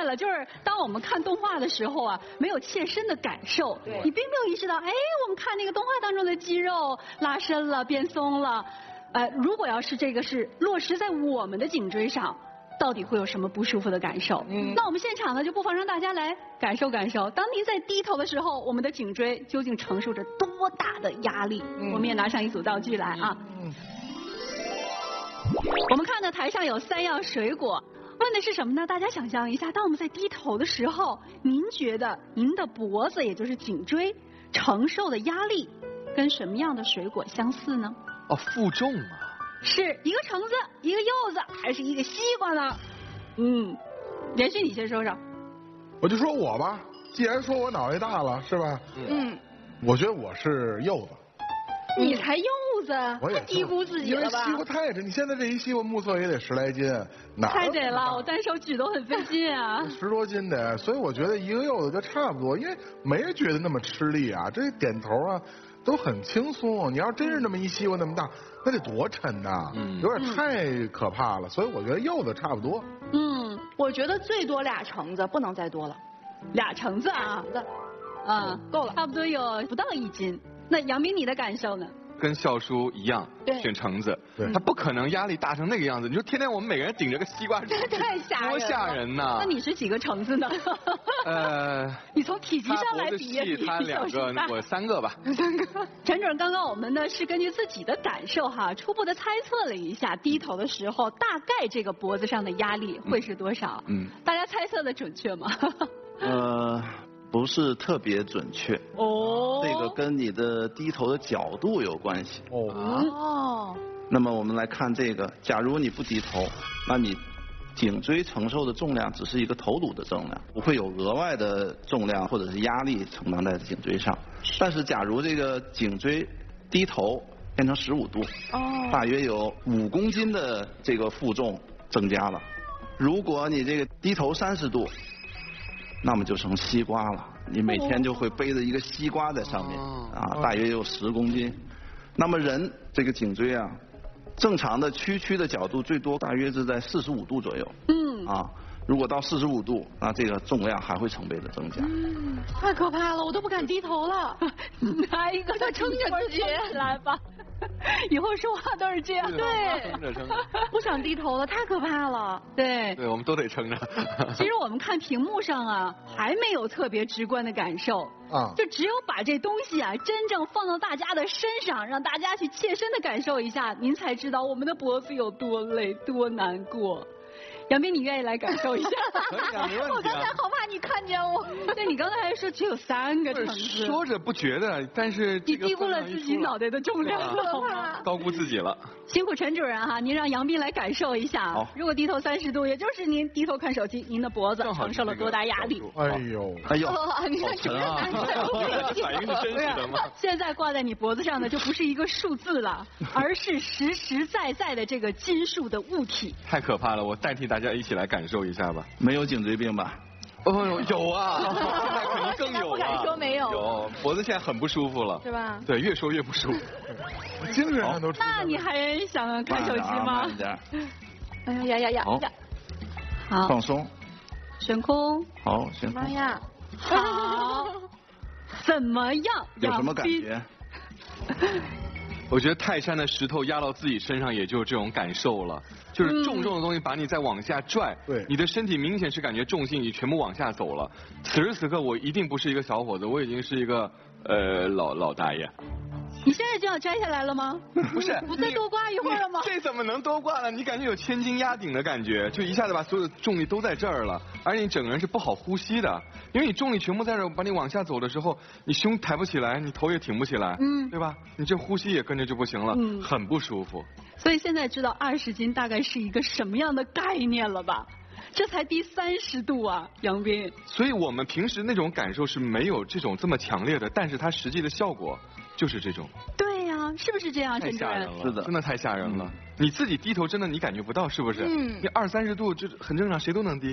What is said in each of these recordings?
了，就是当我们看动画的时候啊，没有切身的感受，你并没有意识到，哎，我们看那个动画当中的肌肉拉伸了、变松了，如果要是这个是落实在我们的颈椎上。到底会有什么不舒服的感受？那我们现场呢，就不妨让大家来感受感受。当您在低头的时候，我们的颈椎究竟承受着多大的压力？我们也拿上一组道具来啊。我们看到台上有3样水果，问的是什么呢？大家想象一下，当我们在低头的时候，您觉得您的脖子，也就是颈椎承受的压力，跟什么样的水果相似呢？ 哦，负重啊。 是一个橙子，一个柚子，还是一个西瓜呢？连续你先说说。 我就说我吧，既然说我脑袋大了，是吧？我觉得我是柚子。 你才柚子， 我也太低估自己了吧？ 因为西瓜太沉，你现在这一西瓜目测也得10来斤， 太得了，我单手举都很费劲啊。 10多斤的，所以我觉得一个柚子就差不多，因为没人觉得那么吃力啊，这点头啊都很轻松。你要真是那么一西瓜那么大，那得多沉呐，有点太可怕了。所以我觉得柚子差不多。 我觉得最多2橙子，不能再多了。 2橙子啊， 够了， 差不多有不到1斤。那杨斌，你的感受呢？ 跟笑叔一样，选橙子，他不可能压力大成那个样子。你说天天我们每个人顶着个西瓜， 太吓人了， 多吓人呐！ 那你是几个橙子呢？你从体积上来比也比他2个，我3个吧。 3个。陈主任，刚刚我们呢是根据自己的感受哈，初步的猜测了一下，低头的时候大概这个脖子上的压力会是多少？大家猜测的准确吗？ 不是特别准确哦， 这个跟你的低头的角度有关系哦。 那么我们来看这个，假如你不低头，那你颈椎承受的重量只是一个头颅的重量，不会有额外的重量或者是压力承担在颈椎上。但是假如这个颈椎低头变成15度，大约有5公斤的这个负重增加了。如果你这个低头30度。那么就成西瓜了，你每天就会背着一个西瓜在上面，大约有10公斤。那么人这个颈椎啊，正常的屈的角度最多大约是在45度左右。如果到45度，那这个重量还会成倍的增加。 太可怕了，我都不敢低头了。 拿一个就撑着自己来吧。以后说话都是这样， 对，不想低头了，太可怕了。 对， 我们都得撑着。 其实我们看屏幕上啊，还没有特别直观的感受就只有把这东西啊真正放到大家的身上，让大家去切身的感受一下，您才知道我们的脖子有多累、多难过。杨斌，你愿意来感受一下？我刚才好怕你看见我。对，你刚才还说只有3个橙子。 说着不觉得，但是你低估了自己脑袋的重量， 高估自己了。 辛苦陈主任哈，您让杨斌来感受一下。如果低头30度，也就是您低头看手机，您的脖子承受了多大压力？ 哎呦， 你看主任反应是真实的吗？ 现在挂在你脖子上的就不是一个数字了，而是实实在在的这个金属的物体。 太可怕了，我代替大家一起来感受一下吧。 没有颈椎病吧？ 有啊，现在可能更有不敢说没有。 有，脖子现在很不舒服了， 是吧？ 对，越说越不舒服。 精神上都。 那你还想看手机吗？ 哎呀！ 好， 放松， 悬空。 好，悬空。 妈呀！ 好，怎么样？ 有什么感觉？ 我觉得泰山的石头压到自己身上，也就是这种感受了，就是重的东西把你再往下拽，你的身体明显是感觉重心已全部往下走了。此时此刻，我一定不是一个小伙子，我已经是一个老大爷。 你现在就要摘下来了吗？ 不是， 不再多挂一会儿了吗？ 这怎么能多挂了？你感觉有千斤压顶的感觉，就一下子把所有的重力都在这儿了，而且你整个人是不好呼吸的，因为你重力全部在这儿，把你往下走的时候，你胸抬不起来，你头也挺不起来，对吧？你这呼吸也跟着就不行了，很不舒服。 所以现在知道20斤大概是一个什么样的概念了吧？这才低30度啊，杨斌。 所以我们平时那种感受是没有这种这么强烈的，但是它实际的效果就是这种。 对呀，是不是这样？ 太吓人了， 是的， 真的太吓人了。你自己低头真的你感觉不到，是不是？你20、30度这很正常，谁都能低。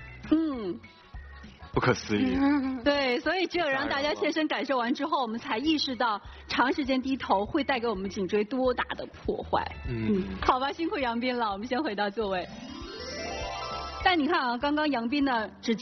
不可思议。 对，所以只有让大家切身感受完之后，我们才意识到长时间低头会带给我们颈椎多大的破坏。好吧，辛苦杨斌了，我们先回到座位。但你看啊，刚刚杨斌呢只